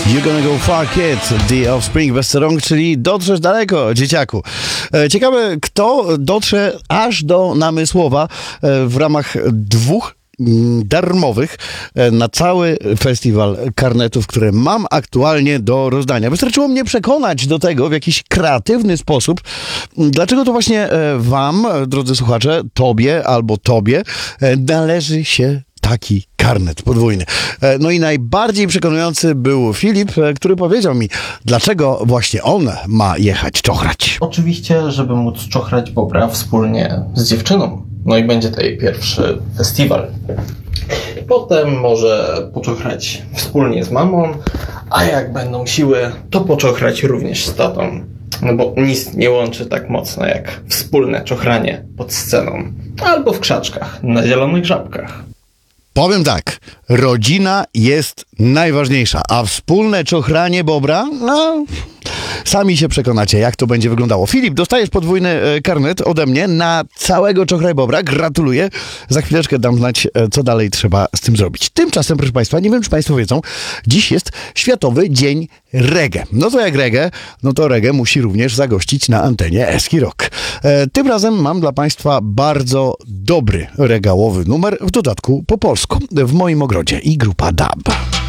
You're gonna go far, kid, The Offspring, bez rąk, czyli dotrzesz daleko, dzieciaku. Ciekawe, kto dotrze aż do Namysłowa w ramach 2 darmowych na cały festiwal karnetów, które mam aktualnie do rozdania. Wystarczyło mnie przekonać do tego w jakiś kreatywny sposób, dlaczego to właśnie wam, drodzy słuchacze, tobie albo tobie należy się taki karnet podwójny. No i najbardziej przekonujący był Filip, który powiedział mi, dlaczego właśnie on ma jechać czochrać. Oczywiście, żeby móc czochrać bobra wspólnie z dziewczyną. No i będzie to jej pierwszy festiwal. Potem może poczochrać wspólnie z mamą, a jak będą siły, to poczochrać również z tatą. No bo nic nie łączy tak mocno jak wspólne czochranie pod sceną. Albo w krzaczkach, na zielonych żabkach. Powiem tak, rodzina jest najważniejsza, a wspólne czochranie bobra, no, sami się przekonacie, jak to będzie wyglądało. Filip, dostajesz podwójny karnet ode mnie na całego czochraj bobra. Gratuluję. Za chwileczkę dam znać, co dalej trzeba z tym zrobić. Tymczasem, proszę Państwa, nie wiem, czy Państwo wiedzą, dziś jest Światowy Dzień Reggae. No to jak reggae, no to reggae musi również zagościć na antenie Eski Rock. Tym razem mam dla Państwa bardzo dobry regałowy numer, w dodatku po polsku. W moim ogrodzie i grupa DAB.